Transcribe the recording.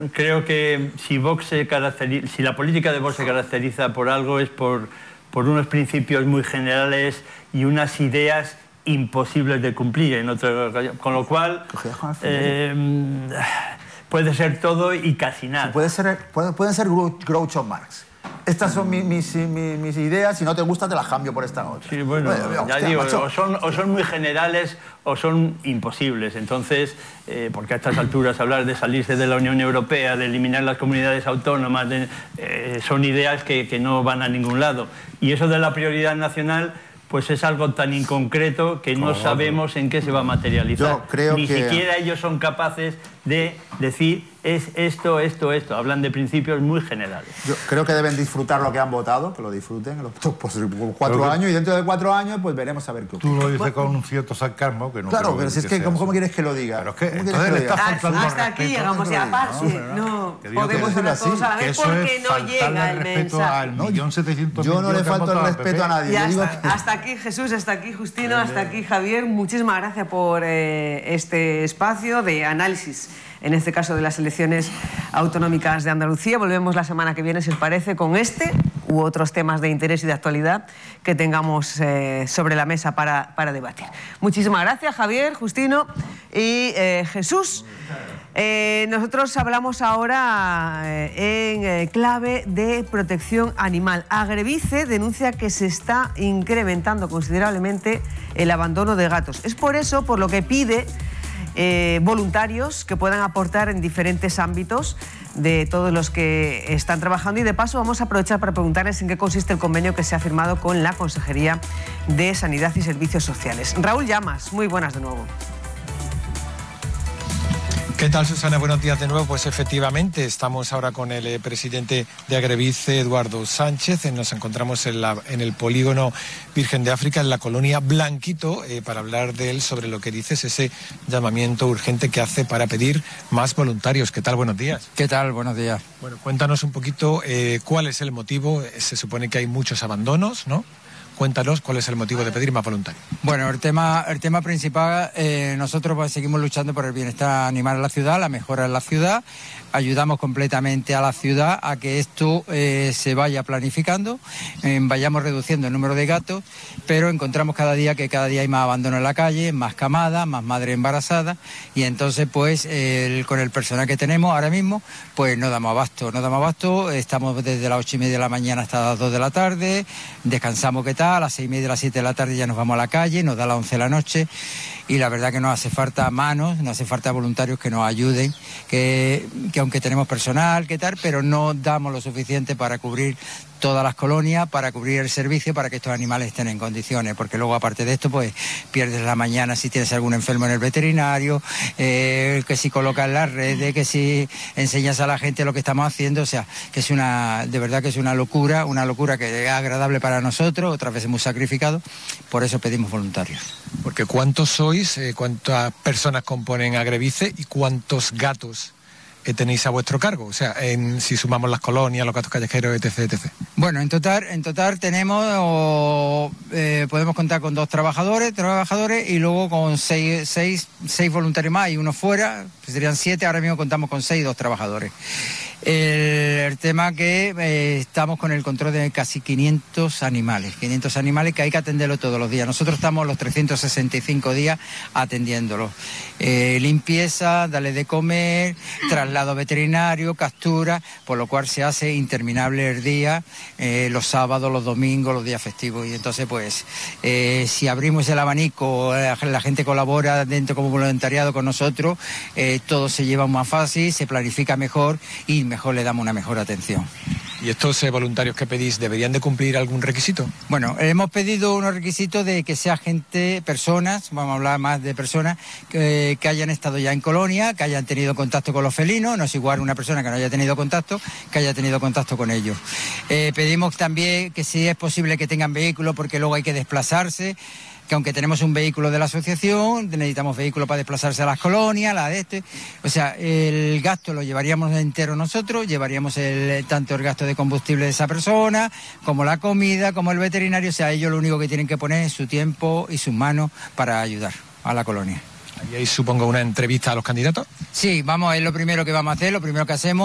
Creo que si la política de Vox se caracteriza por algo es por unos principios muy generales y unas ideas imposibles de cumplir, con lo cual puede ser todo y casi nada. Pueden ser Groucho Marx. Estas son mis ideas, si no te gusta te las cambio por esta otra. Sí, bueno, ya digo, o son muy generales o son imposibles. Entonces, porque a estas alturas hablar de salirse de la Unión Europea, de eliminar las comunidades autónomas, son ideas que no van a ningún lado. Y eso de la prioridad nacional, pues es algo tan inconcreto que no sabemos en qué se va a materializar. Ni siquiera ellos son capaces de decir es esto. Hablan de principios muy generales. Yo creo que deben disfrutar lo que han votado, que lo disfruten los 4 años, y dentro de 4 años pues veremos a ver qué ocurre. Tú lo dices con un cierto sarcasmo que no. Claro, pero si es que ¿cómo quieres que lo diga? Pero es que entonces le está faltando hasta aquí llegamos ya, no podemos hablar todos a la vez porque no llega el mensaje. Yo no le falto el respeto a nadie. Hasta aquí Jesús, hasta aquí Justino, hasta aquí Javier. Muchísimas gracias por este espacio de análisis, en este caso de las elecciones autonómicas de Andalucía. Volvemos la semana que viene, si os parece, con este u otros temas de interés y de actualidad que tengamos sobre la mesa para debatir. Muchísimas gracias, Javier, Justino y Jesús. Nosotros hablamos ahora en clave de protección animal. Agrevice denuncia que se está incrementando considerablemente el abandono de gatos. Es por eso por lo que pide voluntarios que puedan aportar en diferentes ámbitos de todos los que están trabajando, y de paso vamos a aprovechar para preguntarles en qué consiste el convenio que se ha firmado con la Consejería de Sanidad y Servicios Sociales. Raúl Llamas, muy buenas de nuevo. ¿Qué tal, Susana? Buenos días de nuevo. Pues efectivamente, estamos ahora con el presidente de Agrevice, Eduardo Sánchez. Nos encontramos en el polígono Virgen de África, en la colonia Blanquito, para hablar de él sobre lo que dices, ese llamamiento urgente que hace para pedir más voluntarios. ¿Qué tal? Buenos días. ¿Qué tal? Buenos días. Bueno, cuéntanos un poquito cuál es el motivo. Se supone que hay muchos abandonos, ¿no? Cuéntanos cuál es el motivo de pedir más voluntarios. Bueno, el tema principal, nosotros pues, seguimos luchando por el bienestar animal en la ciudad, la mejora en la ciudad. Ayudamos completamente a la ciudad a que esto se vaya planificando, vayamos reduciendo el número de gatos, pero encontramos cada día hay más abandono en la calle, más camadas, más madres embarazadas, y entonces pues con el personal que tenemos ahora mismo, pues no damos abasto, estamos desde las 8:30 de la mañana hasta las 2 de la tarde, descansamos a las 6:30, a las 7 de la tarde ya nos vamos a la calle, nos da las 11 de la noche, y la verdad que nos hace falta manos, nos hace falta voluntarios que nos ayuden, que aunque tenemos personal, pero no damos lo suficiente para cubrir todas las colonias, para cubrir el servicio, para que estos animales estén en condiciones, porque luego aparte de esto pues pierdes la mañana si tienes algún enfermo en el veterinario, que si colocas las redes, que si enseñas a la gente lo que estamos haciendo, o sea, que de verdad que es una locura que es agradable para nosotros, otras veces muy sacrificado, por eso pedimos voluntarios. Porque ¿cuántos sois? ¿Cuántas personas componen Agrevice y cuántos gatos tenéis a vuestro cargo? O sea, si sumamos las colonias, los gatos callejeros, etc. Bueno, en total tenemos, podemos contar con 2 trabajadores y luego con 6 voluntarios más y uno fuera, que serían 7, ahora mismo contamos con 6 y 2 trabajadores. El tema que estamos con el control de casi 500 animales que hay que atenderlo todos los días. Nosotros estamos los 365 días atendiéndolos. Limpieza, darle de comer, traslado veterinario, captura, por lo cual se hace interminable el día, los sábados, los domingos, los días festivos. Y entonces, pues, si abrimos el abanico, la gente colabora dentro como voluntariado con nosotros, todo se lleva más fácil, se planifica mejor y mejor le damos una mejor atención. ¿Y estos voluntarios que pedís deberían de cumplir algún requisito? Bueno, hemos pedido unos requisitos de que sea personas, vamos a hablar más de personas, que hayan estado ya en colonia, que hayan tenido contacto con los felinos, no es igual una persona que no haya tenido contacto, que haya tenido contacto con ellos. Pedimos también que si es posible que tengan vehículo, porque luego hay que desplazarse, que aunque tenemos un vehículo de la asociación, necesitamos vehículo para desplazarse a las colonias, o sea, el gasto lo llevaríamos entero nosotros, llevaríamos tanto el gasto de combustible de esa persona, como la comida, como el veterinario, o sea, ellos lo único que tienen que poner es su tiempo y sus manos para ayudar a la colonia. ¿Y ahí supongo una entrevista a los candidatos? Sí, es lo primero que vamos a hacer, lo primero que hacemos.